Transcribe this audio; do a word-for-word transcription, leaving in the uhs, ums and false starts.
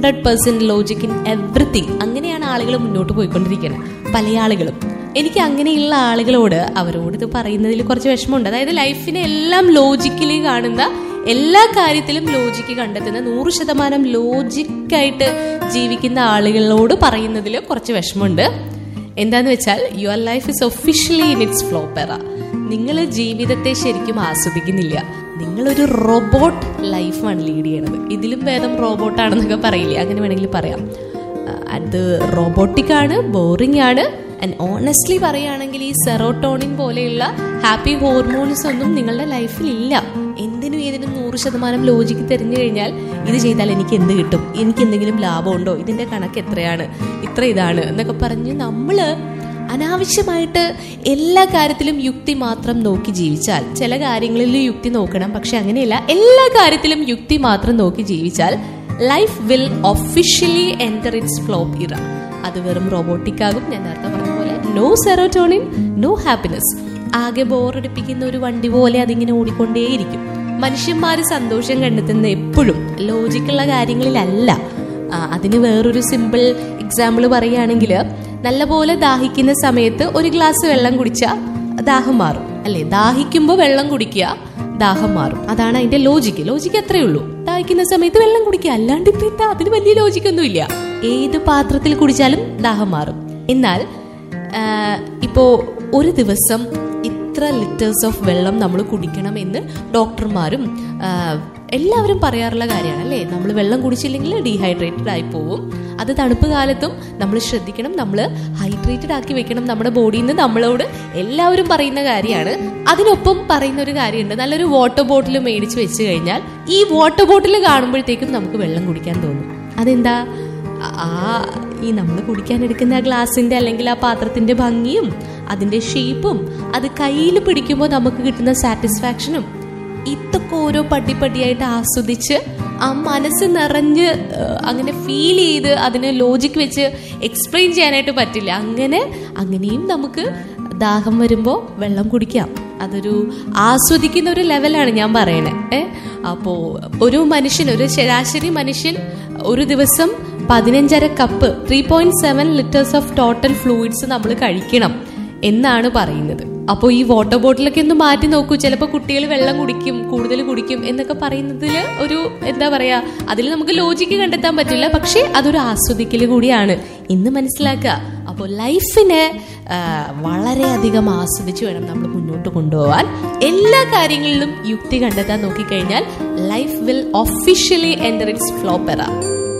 Hundred percent logic in everything. അങ്ങനെയാണ് ആളുകൾ മുന്നോട്ട് പോയിക്കൊണ്ടിരിക്കുന്നത്, പല ആളുകളും. എനിക്ക് അങ്ങനെയുള്ള ആളുകളോട് അവരോട് ഇത് പറയുന്നതിൽ കുറച്ച് വിഷമമുണ്ട്. അതായത് ലൈഫിനെ എല്ലാം ലോജിക്കലി കാണുന്ന, എല്ലാ കാര്യത്തിലും ലോജിക്ക് കണ്ടെത്തുന്ന, നൂറ് ശതമാനം ലോജിക്കായിട്ട് ജീവിക്കുന്ന ആളുകളോട് പറയുന്നതിൽ കുറച്ച് വിഷമമുണ്ട്. എന്താന്ന് വെച്ചാൽ, your life is officially in its ഫ്ലോപ്പെറ. നിങ്ങൾ ജീവിതത്തെ ശരിക്കും ആസ്വദിക്കുന്നില്ല. നിങ്ങളൊരു റോബോട്ട് ലൈഫാണ് ലീഡ് ചെയ്യണത്. ഇതിലും ഭേദം റോബോട്ടാണെന്നൊക്കെ പറയില്ലേ, അങ്ങനെ വേണമെങ്കിൽ പറയാം. അത് റോബോട്ടിക് ആണ്, ബോറിംഗ് ആണ്. ആൻഡ് ഓണസ്റ്റ്ലി പറയുകയാണെങ്കിൽ ഈ സെറോട്ടോണിൻ പോലെയുള്ള ഹാപ്പി ഹോർമോൺസ് ഒന്നും നിങ്ങളുടെ ലൈഫിൽ ഇല്ല. എന്തിനും ഏതിനും നൂറ് ശതമാനം ലോജിക്ക് തിരിഞ്ഞു കഴിഞ്ഞാൽ ഇത് ചെയ്താൽ എനിക്ക് എന്ത് കിട്ടും, എനിക്ക് എന്തെങ്കിലും ലാഭമുണ്ടോ, ഇതിന്റെ കണക്ക് എത്രയാണ്, ഇത്ര ഇതാണ് എന്നൊക്കെ പറഞ്ഞ് നമ്മള് അനാവശ്യമായിട്ട് എല്ലാ കാര്യത്തിലും യുക്തി മാത്രം നോക്കി ജീവിച്ചാൽ, ചില കാര്യങ്ങളിൽ യുക്തി നോക്കണം, പക്ഷെ അങ്ങനെയല്ല, എല്ലാ കാര്യത്തിലും യുക്തി മാത്രം നോക്കി ജീവിച്ചാൽ life will officially enter it's flop ഇറ. അത് വെറും റോബോട്ടിക് ആകും. ഞാൻ നേരത്തെ പറഞ്ഞ പോലെ നോ സെറോട്ടോണിൻ, നോ ഹാപ്പിനെസ്. ആകെ ബോറടിപ്പിക്കുന്ന ഒരു വണ്ടി പോലെ അതിങ്ങനെ ഓടിക്കൊണ്ടേയിരിക്കും. മനുഷ്യന്മാര് സന്തോഷം കണ്ടെത്തുന്ന എപ്പോഴും ലോജിക്കുള്ള കാര്യങ്ങളിലല്ല. അതിന് വേറൊരു സിമ്പിൾ എക്സാമ്പിൾ പറയുകയാണെങ്കിൽ, നല്ലപോലെ ദാഹിക്കുന്ന സമയത്ത് ഒരു ഗ്ലാസ് വെള്ളം കുടിച്ചാൽ ദാഹം മാറും അല്ലേ? ദാഹിക്കുമ്പോൾ വെള്ളം കുടിക്കുക, ദാഹം മാറും. അതാണ് അതിന്റെ ലോജിക്ക്. ലോജിക്ക് അത്രയേ ഉള്ളൂ. ദാഹിക്കുന്ന സമയത്ത് വെള്ളം കുടിക്കുക, അല്ലാണ്ട് ഇപ്പൊ എന്താ, അതിന് വലിയ ലോജിക്കൊന്നും ഇല്ല. ഏത് പാത്രത്തിൽ കുടിച്ചാലും ദാഹം മാറും. എന്നാൽ ഇപ്പോ ഒരു ദിവസം ഇത്ര ലിറ്റേഴ്സ് ഓഫ് വെള്ളം നമ്മൾ കുടിക്കണം എന്ന് ഡോക്ടർമാരും എല്ലാവരും പറയാറുള്ള കാര്യമാണ് അല്ലേ? നമ്മൾ വെള്ളം കുടിച്ചില്ലെങ്കിൽ ഡീഹൈഡ്രേറ്റഡ് ആയി പോവും. അത് തണുപ്പ് കാലത്തും നമ്മൾ ശ്രദ്ധിക്കണം, നമ്മൾ ഹൈഡ്രേറ്റഡ് ആക്കി വെക്കണം നമ്മുടെ ബോഡിയിൽ നിന്ന്. നമ്മളോട് എല്ലാവരും പറയുന്ന കാര്യമാണ്. അതിനൊപ്പം പറയുന്ന ഒരു കാര്യമുണ്ട്, നല്ലൊരു വാട്ടർ ബോട്ടിൽ മേടിച്ച് വെച്ച് കഴിഞ്ഞാൽ ഈ വാട്ടർ ബോട്ടിൽ കാണുമ്പോഴത്തേക്കും നമുക്ക് വെള്ളം കുടിക്കാൻ തോന്നും. അതെന്താ? ആ ഈ നമ്മൾ കുടിക്കാൻ എടുക്കുന്ന ആ ഗ്ലാസിന്റെ അല്ലെങ്കിൽ ആ പാത്രത്തിന്റെ ഭംഗിയും അതിന്റെ ഷേപ്പും അത് കയ്യിൽ പിടിക്കുമ്പോൾ നമുക്ക് കിട്ടുന്ന സാറ്റിസ്ഫാക്ഷനും ഇതൊക്കെ ഓരോ പടിപ്പടിയായിട്ട് ആസ്വദിച്ച് ആ മനസ്സ് നിറഞ്ഞ് അങ്ങനെ ഫീൽ ചെയ്ത് അതിന് ലോജിക്ക് വെച്ച് എക്സ്പ്ലെയിൻ ചെയ്യാനായിട്ട് പറ്റില്ല. അങ്ങനെ അങ്ങനെയും നമുക്ക് ദാഹം വരുമ്പോൾ വെള്ളം കുടിക്കാം. അതൊരു ആസ്വദിക്കുന്ന ഒരു ലെവലാണ് ഞാൻ പറയണേ. ഏ അപ്പോ ഒരു മനുഷ്യൻ, ഒരു ശരാശരി മനുഷ്യൻ ഒരു ദിവസം പതിനഞ്ചര cup three point seven litres of total fluids നമ്മൾ കഴിക്കണം എന്നാണ് പറയുന്നത്. അപ്പോൾ ഈ വാട്ടർ ബോട്ടിലൊക്കെ ഒന്ന് മാറ്റി നോക്കൂ. ചിലപ്പോൾ കുട്ടികൾ വെള്ളം കുടിക്കും, കൂടുതൽ കുടിക്കും എന്നൊക്കെ പറയുന്നതിൽ ഒരു എന്താ പറയാ, അതിൽ നമുക്ക് ലോജിക്ക് കണ്ടെത്താൻ പറ്റില്ല. പക്ഷെ അതൊരു ആസ്വദിക്കൽ കൂടിയാണ് എന്ന് മനസ്സിലാക്കുക. അപ്പോൾ ലൈഫിനെ വളരെയധികം ആസ്വദിച്ച് വേണം നമ്മൾ മുന്നോട്ട് കൊണ്ടുപോകാൻ. എല്ലാ കാര്യങ്ങളിലും യുക്തി കണ്ടെത്താൻ നോക്കിക്കഴിഞ്ഞാൽ life will officially enter it's ഫ്ലോപ്പെറ.